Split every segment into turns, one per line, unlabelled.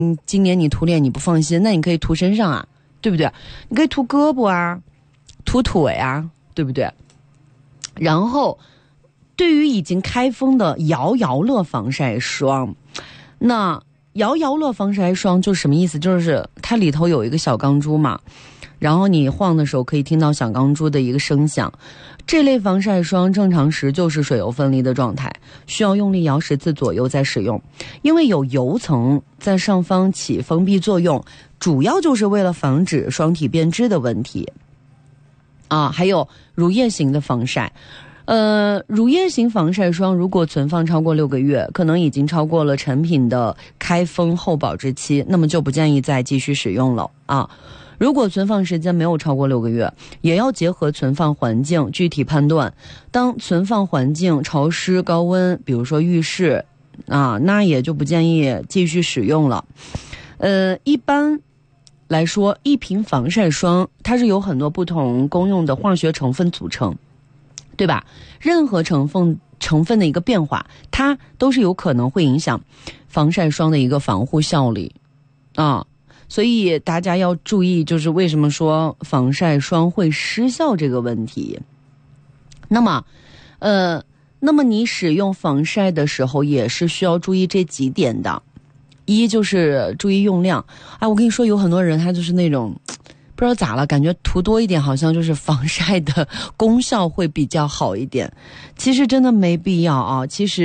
今年你涂脸你不放心，那你可以涂身上啊，对不对？你可以涂胳膊啊，涂腿啊，对不对？然后对于已经开封的摇摇乐防晒霜，那摇摇乐防晒霜就是什么意思？就是它里头有一个小钢珠嘛，然后你晃的时候可以听到小钢珠的一个声响。这类防晒霜正常时就是水油分离的状态，需要用力摇10次左右再使用，因为有油层在上方起封闭作用，主要就是为了防止霜体变质的问题啊。还有乳液型的防晒。乳液型防晒霜如果存放超过6个月，可能已经超过了产品的开封后保质期，那么就不建议再继续使用了啊。如果存放时间没有超过6个月，也要结合存放环境具体判断。当存放环境潮湿高温，比如说浴室啊，那也就不建议继续使用了。一般来说，一瓶防晒霜它是由很多不同功用的化学成分组成，对吧？任何成分的一个变化，它都是有可能会影响防晒霜的一个防护效力啊。所以大家要注意，就是为什么说防晒霜会失效这个问题。那么你使用防晒的时候也是需要注意这几点的。一就是注意用量。我跟你说，有很多人他就是那种不知道咋了，感觉涂多一点好像就是防晒的功效会比较好一点。其实真的没必要啊，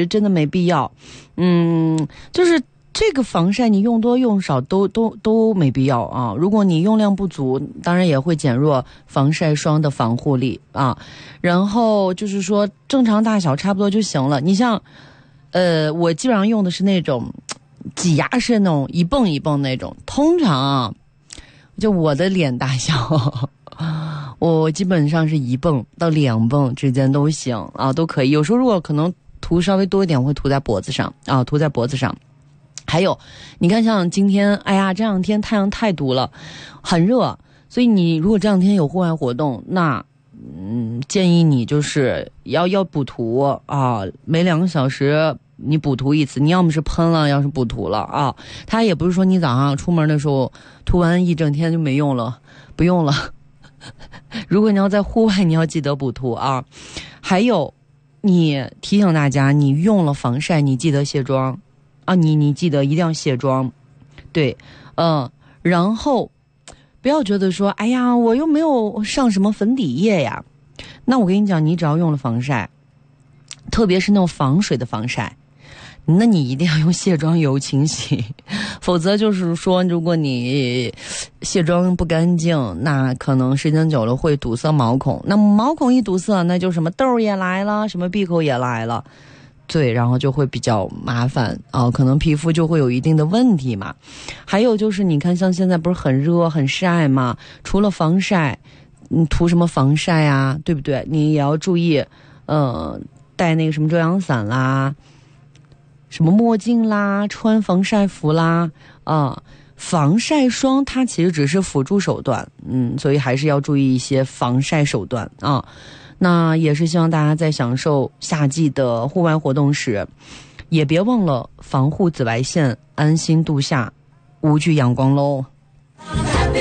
就是这个防晒你用多用少都没必要啊。如果你用量不足，当然也会减弱防晒霜的防护力啊。然后就是说正常大小差不多就行了。你像我基本上用的是那种挤压式那种一泵一泵那种，通常啊就我的脸大小我基本上是1泵到2泵之间都行啊，都可以。有时候如果可能涂稍微多一点，我会涂在脖子上啊，涂在脖子上。还有你看像今天这两天太阳太毒了，很热，所以你如果这两天有户外活动，那建议你就是要补涂啊，每2个小时你补涂一次，你要么是喷了，要是补涂了啊。它也不是说你早上出门的时候涂完一整天就没用了，不用了如果你要在户外，你要记得补涂啊。还有你提醒大家，你用了防晒你记得卸妆啊，你记得一定要卸妆。对，然后不要觉得说我又没有上什么粉底液呀。那我跟你讲，你只要用了防晒，特别是那种防水的防晒，那你一定要用卸妆油清洗，否则就是说如果你卸妆不干净，那可能时间久了会堵塞毛孔，那毛孔一堵塞，那就什么痘也来了，什么闭口也来了，对，然后就会比较麻烦啊，可能皮肤就会有一定的问题嘛。还有就是你看像现在不是很热很晒嘛，除了防晒你涂什么防晒啊，对不对？你也要注意带那个什么遮阳伞啦，什么墨镜啦，穿防晒服啦防晒霜它其实只是辅助手段，所以还是要注意一些防晒手段啊。那也是希望大家在享受夏季的户外活动时，也别忘了防护紫外线，安心度夏，无惧阳光喽。